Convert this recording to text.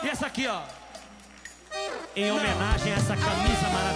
E essa aqui, ó. Em homenagem a essa camisa maravilhosa.